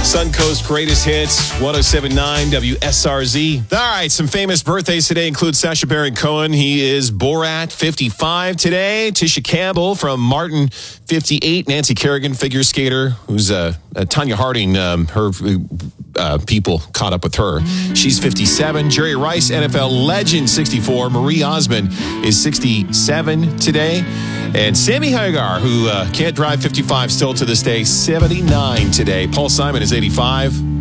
Suncoast Greatest Hits, 107.9 WSRZ. All right, some famous birthdays today include Sacha Baron Cohen. He is Borat, 55 today. Tisha Campbell from Martin, 58. Nancy Kerrigan, figure skater, who's Tanya Harding, her people caught up with her. She's 57. Jerry Rice, NFL legend, 64. Marie Osmond is 67 today. And Sammy Hagar, who can't drive 55 still to this day, 79 today. Paul Simon is 85.